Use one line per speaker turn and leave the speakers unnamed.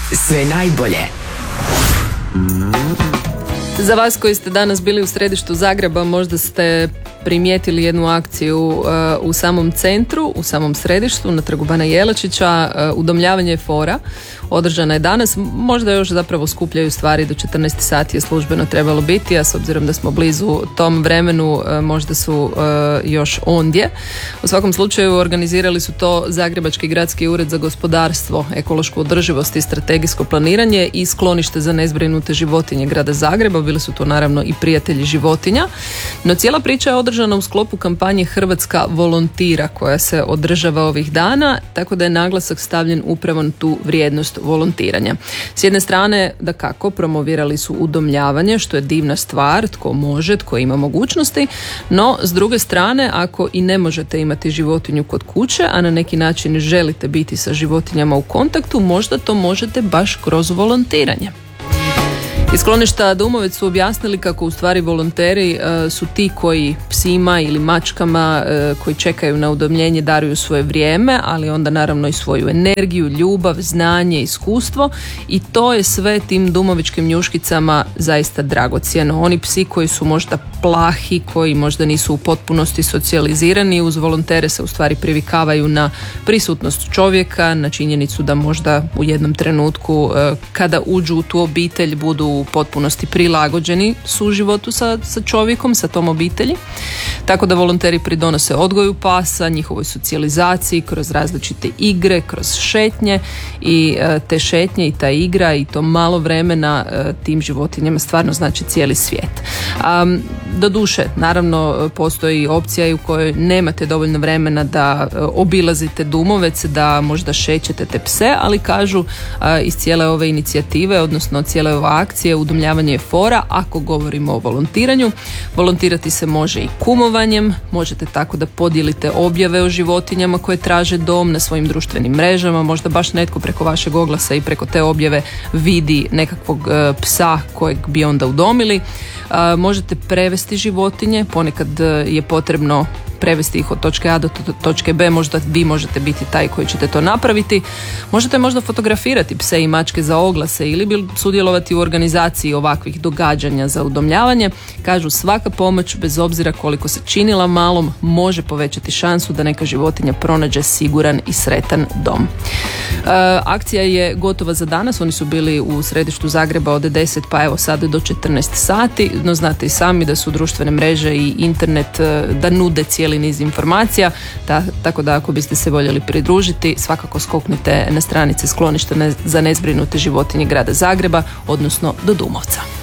Sve najbolje.
Za vas koji ste danas bili u središtu Zagreba, možda ste primijetili jednu akciju u samom centru, u samom središtu, na Trgu Bana Jelačića, udomljavanje fora. Održana je danas, možda još zapravo skupljaju stvari, do 14 sati je službeno trebalo biti, a s obzirom da smo blizu tom vremenu, možda su još ondje. U svakom slučaju organizirali su to Zagrebački gradski ured za gospodarstvo, ekološku održivost i strategijsko planiranje i sklonište za nezbrinute životinje grada Zagreba. Bili su tu naravno i prijatelji životinja, no cijela priča je održana u sklopu kampanje Hrvatska volontira koja se održava ovih dana, tako da je naglasak stavljen upravo na tu vrijednost volontiranja. S jedne strane, dakako, promovirali su udomljavanje, što je divna stvar, tko može, tko ima mogućnosti, no s druge strane, ako i ne možete imati životinju kod kuće, a na neki način želite biti sa životinjama u kontaktu, možda to možete baš kroz volontiranje. Iz skloništa Dumovec su objasnili kako u stvari volonteri su ti koji psima ili mačkama koji čekaju na udomljenje daruju svoje vrijeme, ali onda naravno i svoju energiju, ljubav, znanje, iskustvo, i to je sve tim dumovičkim njuškicama zaista dragocjeno. Oni psi koji su možda plahi, koji možda nisu u potpunosti socijalizirani, uz volontere se u stvari privikavaju na prisutnost čovjeka, na činjenicu da možda u jednom trenutku kada uđu u tu obitelj budu u potpunosti prilagođeni suživotu sa čovjekom, sa tom obitelji. Tako da volonteri pridonose odgoju pasa, njihovoj socijalizaciji kroz različite igre, kroz šetnje, i te šetnje i ta igra i to malo vremena tim životinjama stvarno znači cijeli svijet. Doduše, naravno, postoji opcija u kojoj nemate dovoljno vremena da obilazite Dumovec, da možda šećete te pse, ali kažu iz cijele ove inicijative, odnosno cijele ove akcije, udomljavanje je fora. Ako govorimo o volontiranju, volontirati se može i kumovanjem, možete tako da podijelite objave o životinjama koje traže dom na svojim društvenim mrežama, možda baš netko preko vašeg oglasa i preko te objave vidi nekakvog psa kojeg bi onda udomili. Možete prevesti životinje, ponekad je potrebno prevesti ih od točke A do točke B, možda vi možete biti taj koji ćete to napraviti. Možete možda fotografirati pse i mačke za oglase ili sudjelovati u organizaciji ovakvih događanja za udomljavanje. Kažu, svaka pomoć, bez obzira koliko se činila malom, može povećati šansu da neka životinja pronađe siguran i sretan dom. Akcija je gotova za danas, oni su bili u središtu Zagreba od 10 pa evo sad do 14 sati, no znate i sami da su društvene mreže i internet da nude cijeli niz informacija, tako da ako biste se voljeli pridružiti, svakako skoknite na stranice skloništa za nezbrinute životinje grada Zagreba, odnosno do Dumovca.